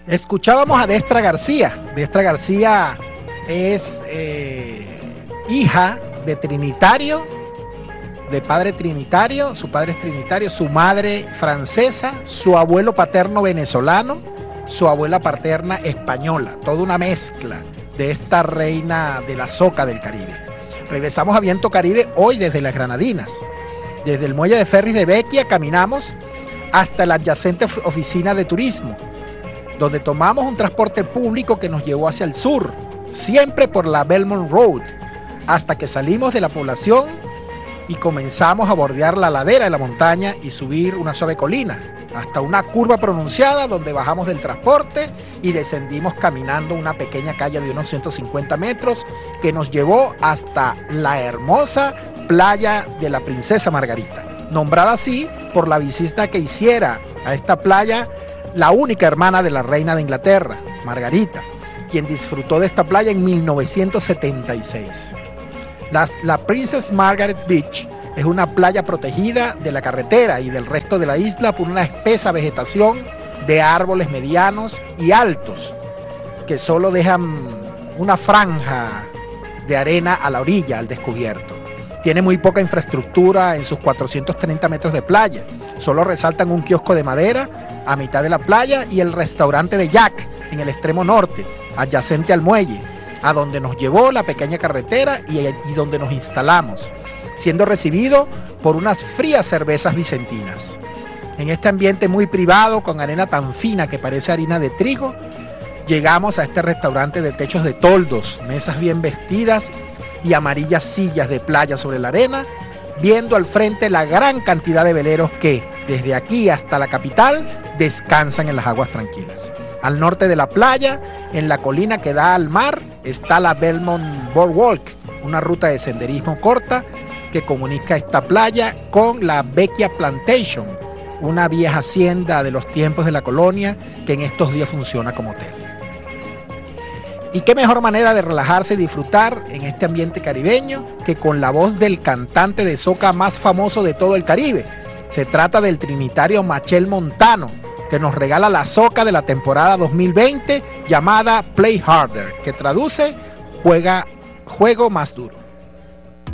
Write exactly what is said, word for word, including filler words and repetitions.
Escuchábamos a Destra García. Destra García es eh, hija de trinitario, de padre trinitario, su padre es trinitario, su madre francesa, su abuelo paterno venezolano, su abuela paterna española, toda una mezcla de esta reina de la soca del Caribe. Regresamos a Viento Caribe hoy desde las Granadinas. Desde el muelle de ferries de Bequia caminamos hasta la adyacente oficina de turismo, donde tomamos un transporte público que nos llevó hacia el sur, siempre por la Belmont Road, hasta que salimos de la población y comenzamos a bordear la ladera de la montaña y subir una suave colina, hasta una curva pronunciada donde bajamos del transporte y descendimos caminando una pequeña calle de unos ciento cincuenta metros que nos llevó hasta la hermosa playa de la Princesa Margarita, nombrada así por la visita que hiciera a esta playa la única hermana de la reina de Inglaterra, Margarita, quien disfrutó de esta playa en mil novecientos setenta y seis. La, la Princess Margaret Beach es una playa protegida de la carretera y del resto de la isla por una espesa vegetación de árboles medianos y altos que solo dejan una franja de arena a la orilla, al descubierto. Tiene muy poca infraestructura en sus cuatrocientos treinta metros de playa. Solo resaltan un kiosco de madera a mitad de la playa y el restaurante de Jack en el extremo norte, adyacente al muelle, a donde nos llevó la pequeña carretera y, y donde nos instalamos, siendo recibido por unas frías cervezas vicentinas. En este ambiente muy privado, con arena tan fina que parece harina de trigo, llegamos a este restaurante de techos de toldos, mesas bien vestidas y amarillas sillas de playa sobre la arena, viendo al frente la gran cantidad de veleros que, desde aquí hasta la capital, descansan en las aguas tranquilas. Al norte de la playa, en la colina que da al mar, está la Belmont Boardwalk, una ruta de senderismo corta que comunica esta playa con la Bequia Plantation, una vieja hacienda de los tiempos de la colonia que en estos días funciona como hotel. Y qué mejor manera de relajarse y disfrutar en este ambiente caribeño que con la voz del cantante de soca más famoso de todo el Caribe. Se trata del trinitario Machel Montano, que nos regala la soca de la temporada dos mil veinte llamada Play Harder, que traduce Juega, Juego Más Duro.